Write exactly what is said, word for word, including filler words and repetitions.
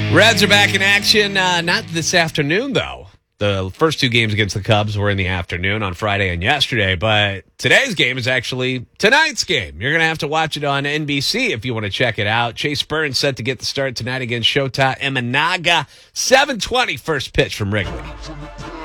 Reds are back in action. Uh, not this afternoon, though. The first two games against the Cubs were in the afternoon on Friday and yesterday, but today's game is actually tonight's game. You're going to have to watch it on N B C if you want to check it out. Chase Burns set to get the start tonight against Shota Imanaga. seven twenty first pitch from Wrigley.